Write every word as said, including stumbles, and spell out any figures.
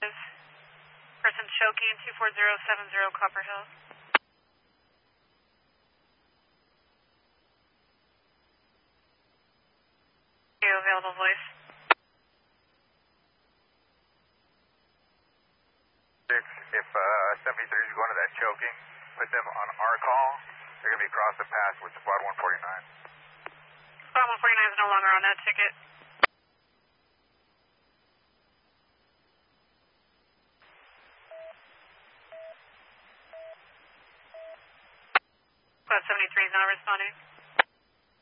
Person choking, two four zero seven zero Copper Hill. Available voice. Six, if uh, seventy-three is going to that choking, put them on our call. They're going to be across the path with squad one forty-nine. Squad one forty-nine is no longer on that ticket. Squad seventy-three is not responding.